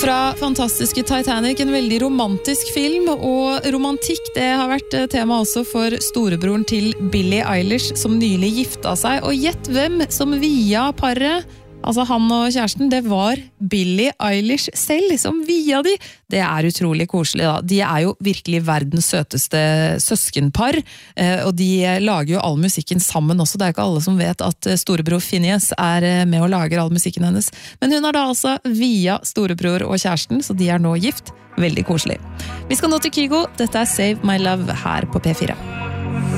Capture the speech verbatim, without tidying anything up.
Fra fantastiske Titanic, en veldig romantisk film, og romantikk det har vært tema også for storebroren til Billie Eilish, som nylig gifta seg, og gjett hvem som via paret, altså han og kjæresten, det var Billie Eilish selv som via de. Det er utrolig koselig da. De er jo virkelig verdens søteste søskenpar, og de lager jo all musikken sammen også. Det er ikke alle som vet at storebror Phineas er med og lager all musikken hennes. Men hun har da altså via storebror og kjæresten, så de er nå gift. Veldig koselig. Vi skal nå til Kygo. Dette er Save My Love her på P fire.